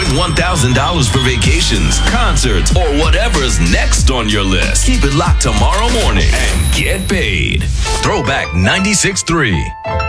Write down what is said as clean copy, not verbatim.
$1,000 for vacations, concerts, or whatever's next on your list. Keep it locked tomorrow morning and get paid. Throwback 96.3.